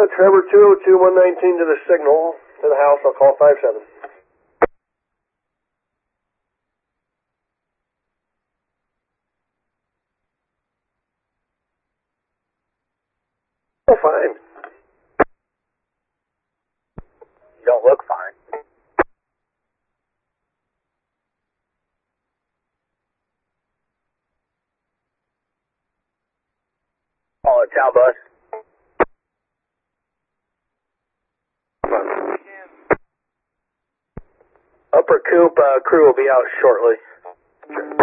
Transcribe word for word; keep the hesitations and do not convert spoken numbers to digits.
Uh, Trevor two oh two, one nineteen to the signal, to the house, I'll call five seven. Oh, fine. You don't look fine. Call it Chow Bus. Upper Coop, uh, crew will be out shortly.